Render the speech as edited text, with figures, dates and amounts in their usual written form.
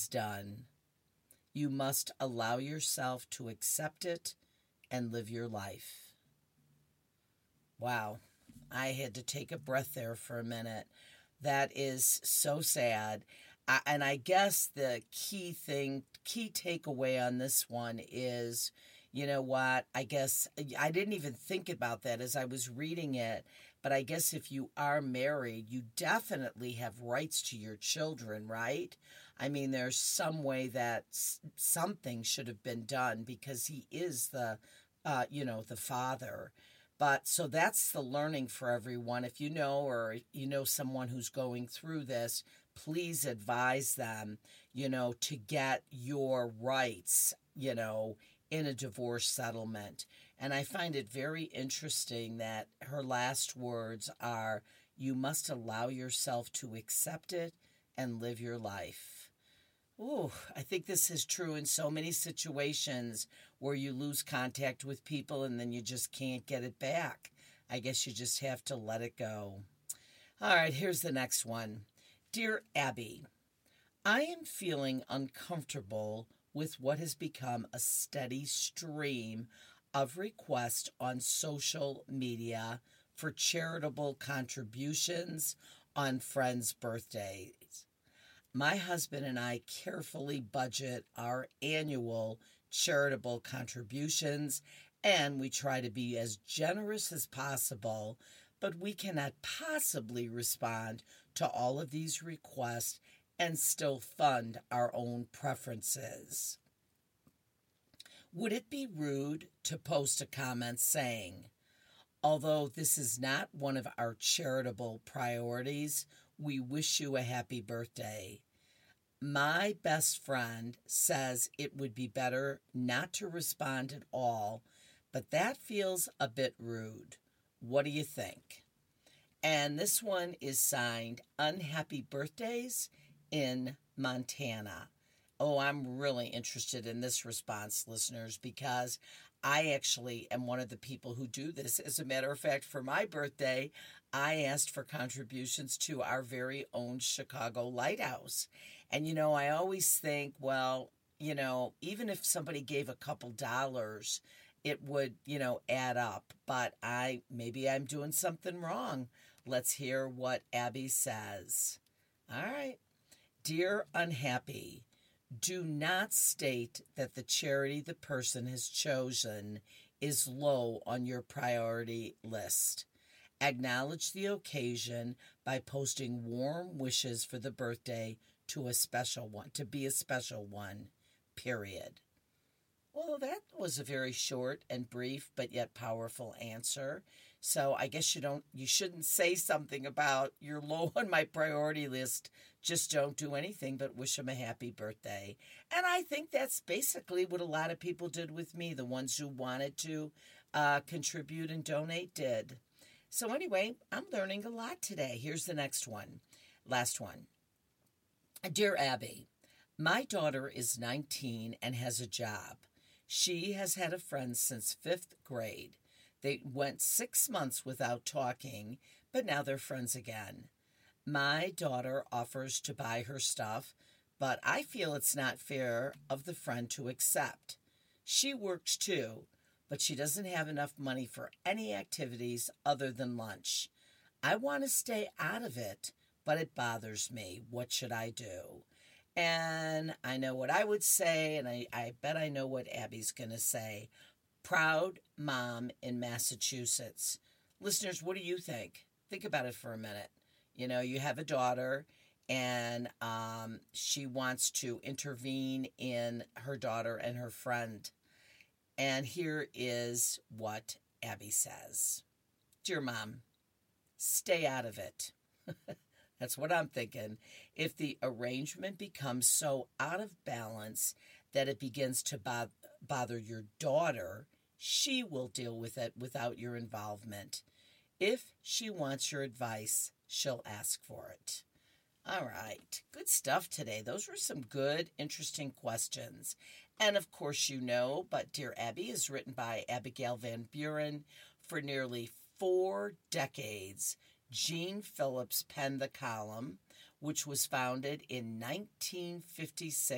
done. You must allow yourself to accept it and live your life. Wow. I had to take a breath there for a minute. That is so sad. And I guess the key takeaway on this one is, you know what? I guess I didn't even think about that as I was reading it. But I guess if you are married, you definitely have rights to your children, right? I mean, there's some way that something should have been done because he is the father. But so that's the learning for everyone. If you know or you know someone who's going through this, please advise them, to get your rights, in a divorce settlement. And I find it very interesting that her last words are, you must allow yourself to accept it and live your life. Ooh, I think this is true in so many situations where you lose contact with people and then you just can't get it back. I guess you just have to let it go. All right, here's the next one. Dear Abby, I am feeling uncomfortable with what has become a steady stream of requests on social media for charitable contributions on friends' birthdays. My husband and I carefully budget our annual charitable contributions, and we try to be as generous as possible, but we cannot possibly respond to all of these requests and still fund our own preferences. Would it be rude to post a comment saying, although this is not one of our charitable priorities, we wish you a happy birthday. My best friend says it would be better not to respond at all, but that feels a bit rude. What do you think? And this one is signed Unhappy Birthdays in Montana. Oh, I'm really interested in this response, listeners, because I actually am one of the people who do this. As a matter of fact, for my birthday, I asked for contributions to our very own Chicago Lighthouse. And, I always think, well, even if somebody gave a couple dollars, it would, add up. But maybe I'm doing something wrong. Let's hear what Abby says. All right. Dear Unhappy, do not state that the charity the person has chosen is low on your priority list. Acknowledge the occasion by posting warm wishes for the birthday to be a special one, period. Well, that was a very short and brief but yet powerful answer. So I guess you shouldn't say something about you're low on my priority list. Just don't do anything but wish them a happy birthday. And I think that's basically what a lot of people did with me. The ones who wanted to contribute and donate did. So anyway, I'm learning a lot today. Here's the next one. Last one. Dear Abby, my daughter is 19 and has a job. She has had a friend since 5th grade. They went 6 months without talking, but now they're friends again. My daughter offers to buy her stuff, but I feel it's not fair of the friend to accept. She works too, but she doesn't have enough money for any activities other than lunch. I want to stay out of it, but it bothers me. What should I do? And I know what I would say, and I bet I know what Abby's going to say. Proud mom in Massachusetts. Listeners, what do you think? Think about it for a minute. You have a daughter, and she wants to intervene in her daughter and her friend. And here is what Abby says. Dear Mom, stay out of it. That's what I'm thinking. If the arrangement becomes so out of balance that it begins to bother your daughter, she will deal with it without your involvement. If she wants your advice, she'll ask for it. All right. Good stuff today. Those were some good, interesting questions. And of course, but Dear Abby is written by Abigail Van Buren. For nearly 4 decades, Gene Phillips penned the column, which was founded in 1956